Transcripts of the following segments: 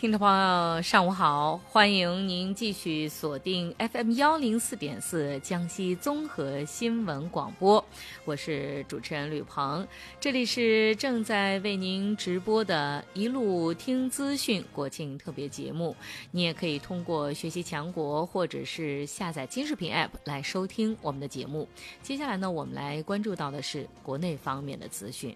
听众朋友上午好，欢迎您继续锁定 FM104.4 江西综合新闻广播，我是主持人吕鹏，这里是正在为您直播的一路听资讯国庆特别节目，你也可以通过学习强国或者是下载金视频 App 来收听我们的节目。接下来呢，我们来关注到的是国内方面的资讯。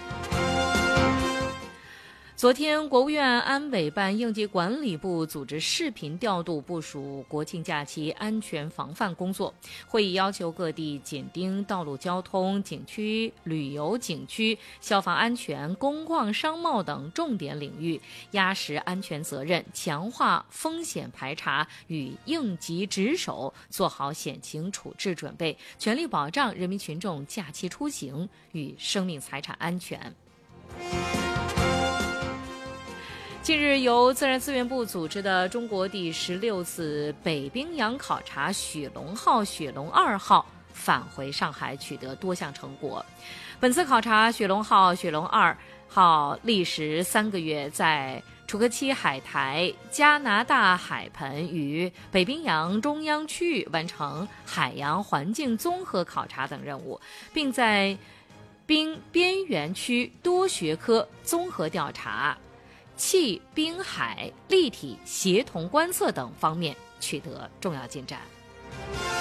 昨天，国务院安委办应急管理部组织视频调度部署国庆假期安全防范工作。会议要求各地紧盯道路交通、景区、旅游景区、消防安全、工矿商贸等重点领域，压实安全责任，强化风险排查与应急值守，做好险情处置准备，全力保障人民群众假期出行与生命财产安全。近日，由自然资源部组织的中国第16次北冰洋考察雪龙号、雪龙2号返回上海，取得多项成果。本次考察，雪龙号、雪龙2号历时3个月，在楚科奇海苔、加拿大海盆与北冰洋中央区域完成海洋环境综合考察等任务，并在冰边缘区多学科综合调查、气冰海立体协同观测等方面取得重要进展。